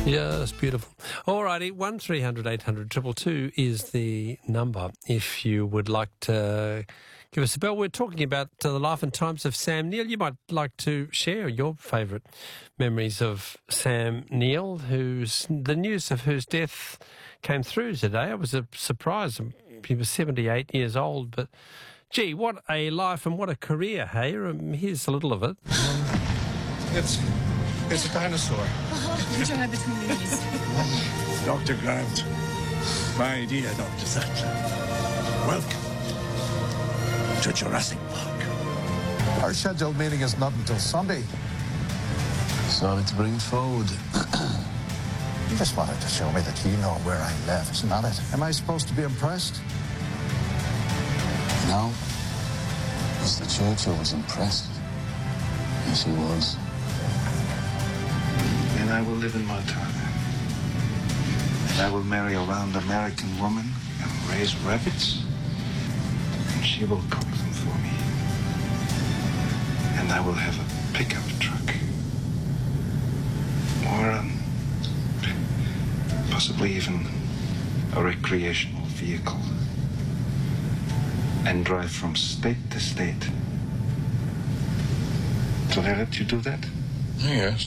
Yes, beautiful. All righty, 1300 800 222 is the number if you would like to give us a bell. We're talking about the life and times of Sam Neill. You might like to share your favourite memories of Sam Neill, the news of whose death came through today. It was a surprise. He was 78 years old, but gee, what a life and what a career, hey? Here's a little of it. It's a dinosaur. Put your head between your knees. Dr. Grant. My dear Dr. Sattler. Welcome to Jurassic Park. Our scheduled meeting is not until Sunday. Sorry to bring it forward. You just wanted to show me that you know where I live, isn't that it? Am I supposed to be impressed? No. Mr. Churchill was impressed. Yes, he was. And I will live in Montana. And I will marry a round American woman and raise rabbits. And she will cook them for me. And I will have a pickup truck. Or possibly even a recreational vehicle. And drive from state to state. Do they let you do that? Yes.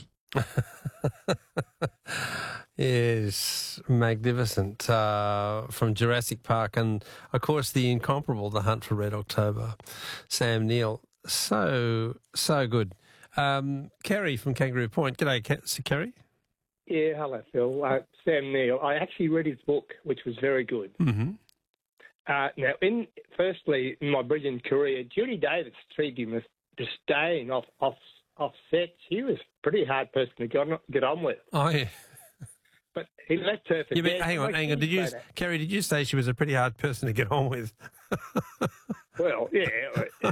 Yes, magnificent, from Jurassic Park and, of course, the incomparable The Hunt for Red October. Sam Neill, so good. Kerry from Kangaroo Point. G'day, Kerry. Yeah, hello, Phil. Sam Neill. I actually read his book, which was very good. Mm-hmm. Now, firstly, in my brilliant career, Judy Davis treated him with disdain off set. She was a pretty hard person to get on with. Oh, yeah. But he left her for dead. Hang on. Kerry, did you say she was a pretty hard person to get on with? Well, yeah.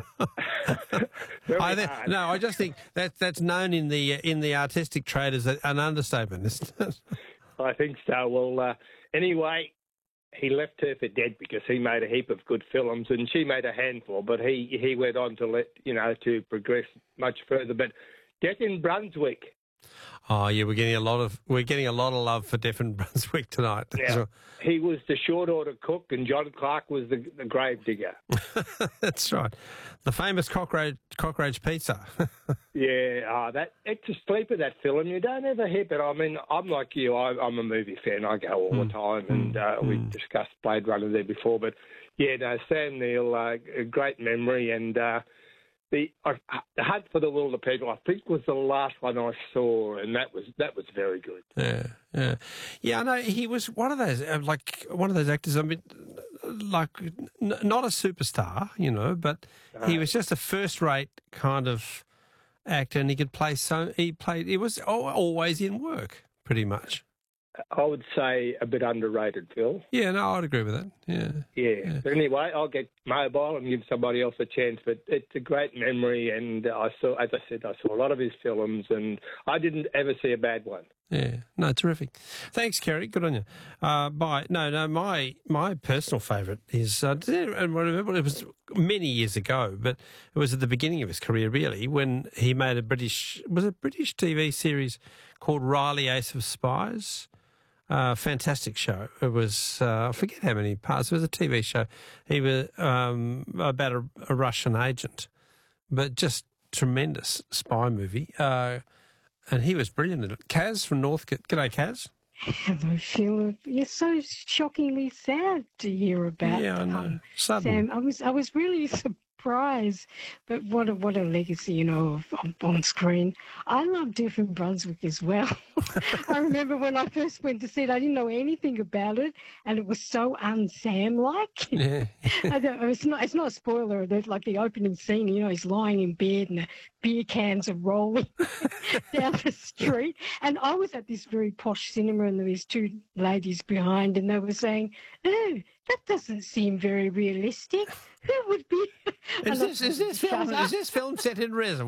I just think that's known in the artistic trade as an understatement, isn't it? I think so. Well, anyway, he left her for dead because he made a heap of good films and she made a handful, but he went on to progress much further. But Death in Brunswick. Oh yeah, we're getting a lot of love for Death in Brunswick tonight. Yeah, he was the short order cook, and John Clark was the grave digger. That's right, the famous cockroach pizza. Yeah, it's a sleeper, that film. You don't ever hear, but I mean, I'm like you. I'm a movie fan. I go all the time, and we discussed Blade Runner there before. But yeah, no, Sam Neill, a great memory, and. The Hunt for the Wilder People, I think, was the last one I saw, and that was very good. Yeah. I know he was one of those actors. I mean, not a superstar, but he was just a first-rate kind of actor, and he could play. He was always in work, pretty much. I would say a bit underrated, Phil. Yeah, no, I'd agree with that. Yeah. But anyway, I'll get mobile and give somebody else a chance. But it's a great memory, and I saw a lot of his films, and I didn't ever see a bad one. Yeah, no, terrific. Thanks, Kerry. Good on you. Bye. No, my personal favourite is, I remember it was many years ago, but it was at the beginning of his career, really, when he made a British TV series called Riley Ace of Spies. Fantastic show. It was, I forget how many parts. It was a TV show. He was about a Russian agent, but just tremendous spy movie. And he was brilliant in it. Kaz from Northcote. G'day, Kaz. Hello, Philip. You're so shockingly sad to hear about. Yeah, I know. Sudden. Sam, I was really surprised, but what a legacy, on screen. I love Death in Brunswick as well. I remember when I first went to see it, I didn't know anything about it, and it was so un-Sam-like. Yeah. It's not a spoiler. There's like the opening scene, he's lying in bed and the beer cans are rolling down the street. And I was at this very posh cinema, and there was two ladies behind, and they were saying, "Oh, that doesn't seem very realistic. Who would be?" Is this film set in resin?